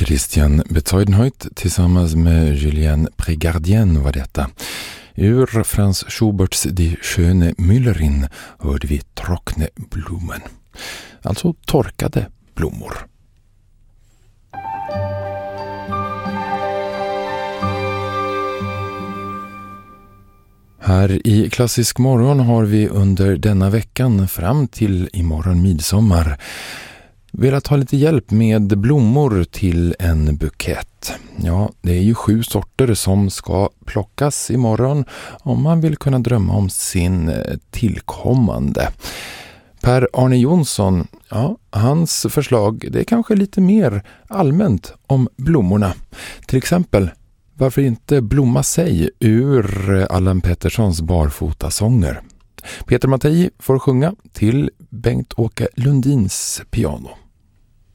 Christian Bezuidenhout tillsammans med Julien Prégardien var detta. Ur Franz Schuberts Die schöne Müllerin hörde vi trockne Blumen. Alltså torkade blommor. Här i Klassisk morgon har vi under denna veckan fram till imorgon midsommar velat ha lite hjälp med blommor till en bukett. Ja, det är ju 7 sorter som ska plockas imorgon om man vill kunna drömma om sin tillkommande. Per Arne Jonsson, ja, hans förslag det är kanske lite mer allmänt om blommorna. Till exempel, varför inte blomma sig ur Allan Petterssons barfotasånger? Peter Mattei får sjunga till Bengt-Åke Lundins piano.